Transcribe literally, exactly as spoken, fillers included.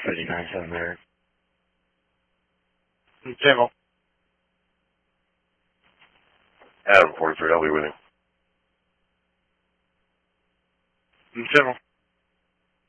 fifty-nine seven there. Table. Adam forty-three, I'll be with you. Table.